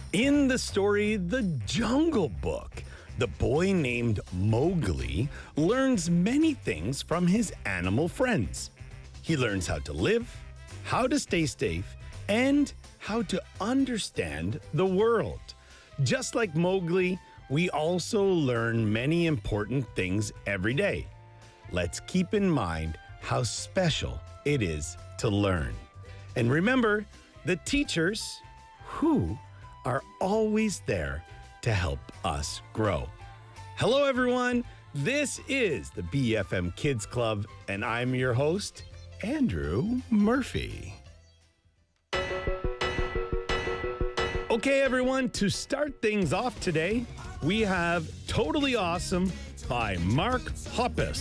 In the story The Jungle Book, the boy named Mowgli learns many things from his animal friends. He learns how to live, how to stay safe, and how to understand the world. Just like Mowgli, we also learn many important things every day. Let's keep in mind how special it is to learn. And remember, the teachers who are always there to help us grow. Hello, everyone. This is the BFM Kids Club, and I'm your host, Andrew Murphy. Okay, everyone, to start things off today, we have Totally Awesome by Mark Hoppus.